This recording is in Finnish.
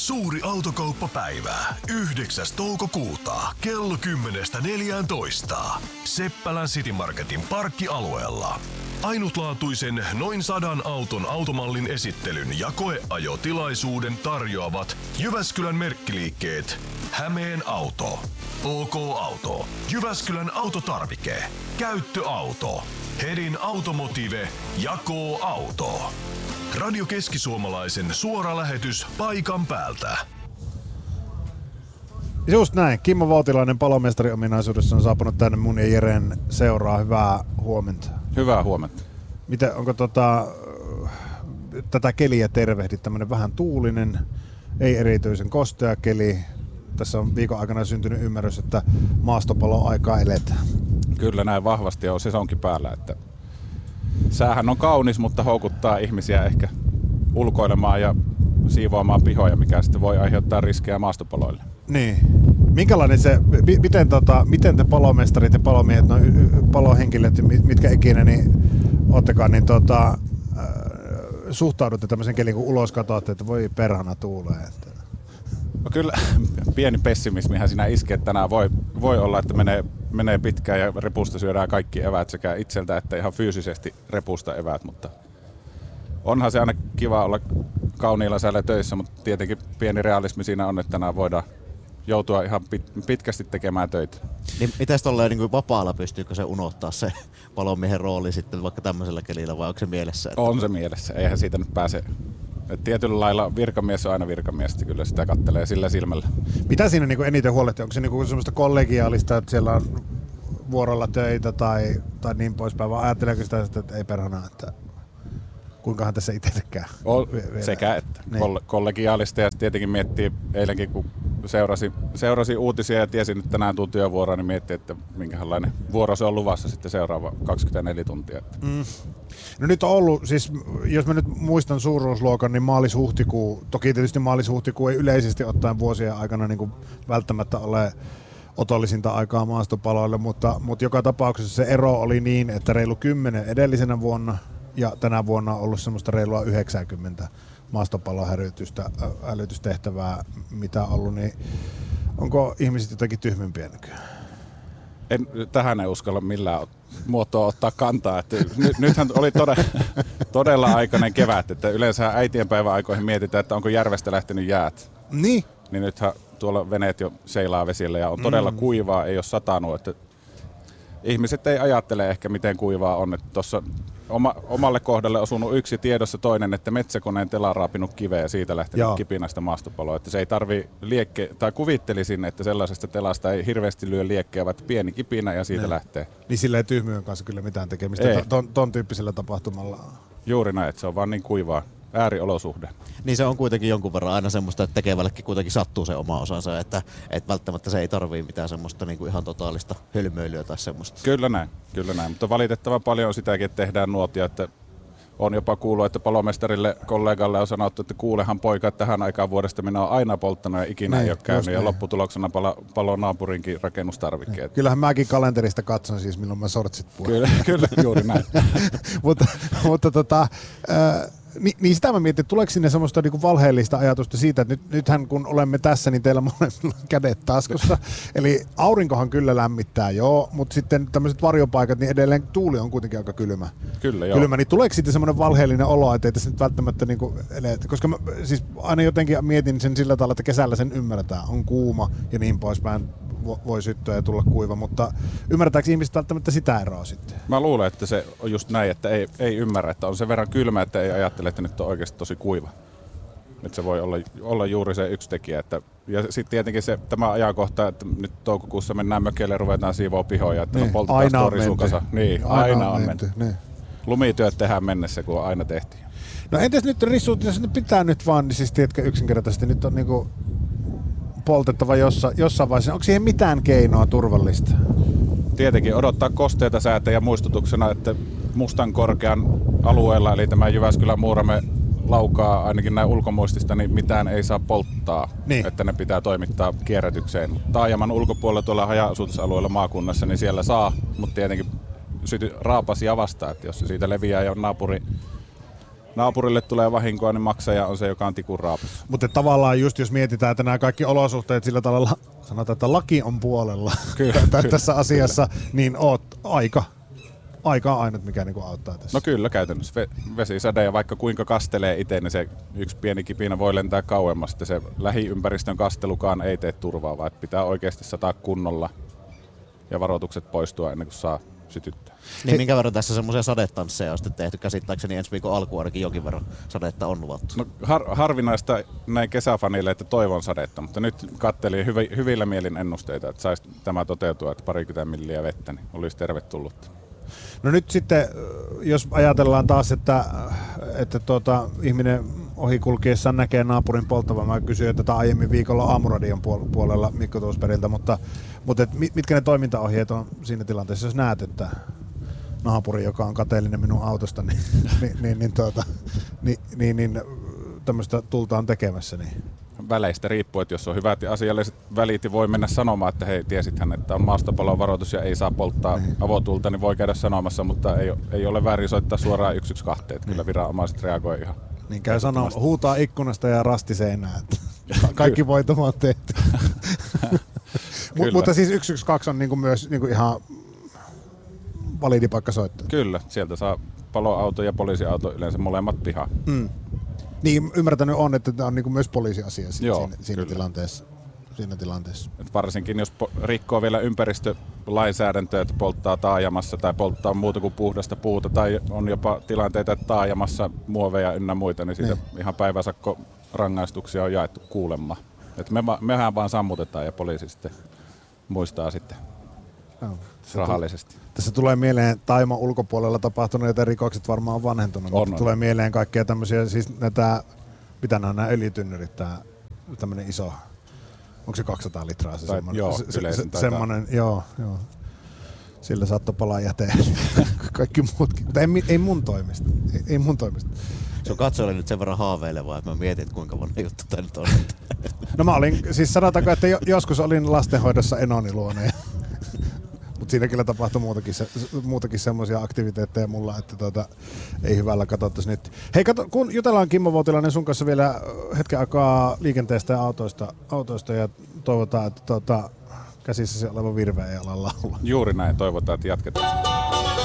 Suuri autokauppapäivä. 9. toukokuuta kello 10.14. Seppälän City Marketin parkkialueella. Ainutlaatuisen noin 100 auton automallin esittelyn ja koeajotilaisuuden tarjoavat Jyväskylän merkkiliikkeet Hämeen Auto, OK Auto, Jyväskylän Autotarvike, Käyttöauto, Hedin Automotive ja K-Auto. Radio Keski-Suomalaisen suora lähetys paikan päältä. Just näin. Kimmo Voutilainen palomestarin ominaisuudessa on saapunut tänne mun ja Jeren seuraa. Hyvää huomenta. Hyvää huomenta. Miten, onko tätä keliä tervehdit? Tämmönen vähän tuulinen, ei erityisen kostea keli. Tässä on viikon aikana syntynyt ymmärrys, että maastopaloaikaa eletään. Kyllä näin vahvasti on sesonkin päällä. Että säähän on kaunis, mutta houkuttaa ihmisiä ehkä ulkoilemaan ja siivoamaan pihoja, mikä sitten voi aiheuttaa riskejä maastopaloille. Niin. Minkälainen se, miten te palomestarit ja palomiehet, no, palohenkilöt, mitkä ikinä niin oottekaan, niin suhtaudutte tämmöisen kelin, kun ulos katoatte, että voi perhana tuulee? Että... No kyllä pieni pessimismihän siinä iskee, että tänään voi olla, että menee pitkään ja repusta syödään kaikki eväät sekä itseltä että ihan fyysisesti repusta eväät, mutta onhan se aina kiva olla kauniilla säällä töissä, mutta tietenkin pieni realismi siinä on, että tänään voidaan joutua ihan pitkästi tekemään töitä. Niin mitäs tolleen niin kuin vapaalla, pystyykö se unohtaa se palomiehen rooli sitten vaikka tämmöisellä kelillä vai onko se mielessä? Että... On se mielessä, eihän siitä nyt pääse. Et tietyllä lailla virkamies on aina virkamies, kyllä sitä kattelee sillä silmällä. Mitä siinä niin eniten huolehtii? Onko se niin semmoista kollegiaalista, että siellä on vuorolla töitä tai niin poispäin, vai ajatteleeko sitä, että ei perhana, että kuinkahan tässä itsekään? Sekä että kollegiaalista ja tietenkin miettii eilenkin, kun seurasi uutisia ja tiesin, että tänään tuu työvuoroon, niin miettii, että minkälainen vuoro se on luvassa sitten seuraava 24 tuntia. No nyt on ollut, siis jos mä nyt muistan suuruusluokan, niin maalis-huhtikuu, toki tietysti maalis-huhtikuu ei yleisesti ottaen vuosien aikana niin kuin välttämättä ole otollisinta aikaa maastopaloille, mutta joka tapauksessa se ero oli niin, että reilu 10 edellisenä vuonna ja tänä vuonna on ollut semmoista reilua 90 maastopallohälytystehtävää, mitä on ollut, niin onko ihmiset jotenkin tyhmempiä nykyään? Tähän ei uskalla millään muotoa ottaa kantaa. Että nythän oli todella aikainen kevät, että yleensä äitienpäivän aikoihin mietitään, että onko järvestä lähtenyt jäät. Niin nythän tuolla veneet jo seilaa vesillä ja on todella kuivaa, ei ole satanut. Että ihmiset ei ajattele ehkä miten kuivaa on. Tuossa omalle kohdalle osunut yksi tiedossa toinen, että metsäkoneen tela on raapinut kiveä ja siitä lähtenyt kipinästä maastopaloa. Että se ei tarvii tai kuvittelisin, että sellaisesta telasta ei hirveästi lyö liekkeä, vaan pieni kipinä ja siitä lähtee. Niin sillä ei tyhmyön kanssa kyllä mitään tekemistä ton tyyppisellä tapahtumalla. Juuri näin, että se on vaan niin kuivaa. Ääriolosuhde. Niin se on kuitenkin jonkun verran aina semmoista, että tekevällekin kuitenkin sattuu se oma osansa, että välttämättä se ei tarvii mitään semmoista niin kuin ihan totaalista hölmöilyä tai semmoista. Kyllä näin, mutta valitettavan paljon on sitäkin, että tehdään nuotia, että on jopa kuullut, että palomestarille kollegalle on sanottu, että kuulehan poika, että tähän aikaan vuodesta minä olen aina polttanut ja ikinä ei ole käynyt ja lopputuloksena paloo naapurinkin rakennustarvikkeet. Kyllähän mäkin kalenterista katson siis, milloin mä sortsit puhun. Kyllä, juuri näin. Niin sitä mä mietin, että tuleeko sinne semmoista niinku valheellista ajatusta siitä, että nythän kun olemme tässä, niin teillä molemmilla on kädet taskussa. Eli aurinkohan kyllä lämmittää, mutta sitten tämmöiset varjopaikat, niin edelleen tuuli on kuitenkin aika kylmä. Kyllä, joo. Kylmä, niin tuleeko sitten semmoinen valheellinen olo, että ei tässä nyt välttämättä niinku koska mä siis aina jotenkin mietin sen sillä tavalla, että kesällä sen ymmärretään, on kuuma ja niin poispäin, voi syttyä ja tulla kuiva, mutta ymmärtääkö ihmiset välttämättä sitä eroa sitten? Mä luulen, että se on just näin, että ei ymmärrä, että on sen verran kylmä, että ei ajattele, että nyt on oikeasti tosi kuiva. Että se voi olla juuri se yksi tekijä. Ja sitten tietenkin tämä ajankohta, että nyt toukokuussa mennään mökeille ja ruvetaan siivoa pihoja, että poltetaan storisuukassa. Niin, aina on menty. Niin. Lumityöt tehdään mennessä, kun aina tehtiin. No entäs nyt rissuut, jos ne pitää nyt vaan, niin siis tiedätkö yksinkertaisesti, nyt on niinku poltettava jossain vaiheessa. Onko siihen mitään keinoa turvallista? Tietenkin odottaa kosteita säätä ja muistutuksena, että Mustan korkean alueella, eli tämä Jyväskylän Muurame Laukaa ainakin näin ulkomuistista, niin mitään ei saa polttaa, että ne pitää toimittaa kierrätykseen. Taajaman ulkopuolella tuolla haja-asutusalueella maakunnassa, niin siellä saa, mutta tietenkin raapas ja vasta, että jos se siitä leviää ja naapuri naapurille tulee vahinkoa, niin maksaja on se, joka on tikun raapassa. Mutta tavallaan just jos mietitään, että nämä kaikki olosuhteet sillä tavalla, sanotaan, että laki on puolella tässä asiassa, niin oot aika on ainut, mikä niinku auttaa tässä. No kyllä, käytännössä vesisade ja vaikka kuinka kastelee itse, niin se yksi pieni kipinä voi lentää kauemmas. Se lähiympäristön kastelukaan ei tee turvaa, vaan pitää oikeasti sataa kunnolla ja varoitukset poistua ennen kuin saa sytyttää. Niin minkä verran tässä semmoisia sadetansseja on sitten tehty? Käsittääkseni ensi viikon alkuun ainakin jonkin verran sadetta on luvattu. No, harvinaista näin kesäfanille, että toivon sadetta, mutta nyt kattelin hyvillä mielin ennusteita, että saisi tämä toteutua, että 20 milliä vettä, niin olisi tervetullut. No nyt sitten, jos ajatellaan taas, että ihminen ohikulkiessaan näkee naapurin polttavan, mä kysyin tätä aiemmin viikolla Aamuradion puolella Mikko Tuusperiltä, mutta mitkä ne toimintaohjeet on siinä tilanteessa, jos näet, että naapuri, joka on kateellinen minun autosta, niin tämmöistä tultaan tekemässä. Niin. Väleistä riippuu, että jos on hyvät ja asialliset välit ja voi mennä sanomaan, että hei, tiesithän, että on maastopalon varoitus ja ei saa polttaa avotulta, niin voi käydä sanomassa, mutta ei ole väärin soittaa suoraan 112, että kyllä viranomaiset reagoi ihan. Niin käy sanoa, huutaa ikkunasta ja rasti seinään, että kaikki voitoma on tehty. Mutta siis 112 on niinku myös niinku ihan validi paikka soittaa. Kyllä, sieltä saa paloauto ja poliisiauto yleensä molemmat pihaan. Niin, ymmärtänyt on, että tämä on niinku myös poliisiasia siinä tilanteessa. Et varsinkin jos rikkoo vielä ympäristölainsäädäntöä, että polttaa taajamassa tai polttaa muuta kuin puhdasta puuta tai on jopa tilanteita, että taajamassa muoveja ynnä muita, niin siitä ihan päiväsakko rangaistuksia on jaettu kuulemma. Et mehän vaan sammutetaan ja poliisi sitten muistaa sitten rahallisesti. Tässä tulee mieleen Taiman ulkopuolella tapahtuneita rikokset varmaan on vanhentunut, mutta tulee mieleen kaikkea tämmöisiä, siis näitä, mitä nämä öljytynnyrit, tämmöinen iso, onko se 200 litraa se semmoinen? Joo. Sillä saattoi palaa jäteen. Kaikki muutkin, mutta ei mun toimesta. Ei mun toimesta. Se on katsojille nyt sen verran haaveilevaa, että mä mietin, että kuinka vanha juttu tämä nyt on. No mä olin, siis sanotaanko, että joskus olin lastenhoidossa enoni luona. Mutta siinä kyllä tapahtui muutakin semmoisia aktiviteetteja mulla, että ei hyvällä katsottaisi nyt. Hei, kun jutellaan Kimmo Voutilainen sun kanssa vielä hetken aikaa liikenteestä ja autoista ja toivotaan, että käsissäsi oleva virve ei ala laulaa. Juuri näin, toivotaan, että jatketaan.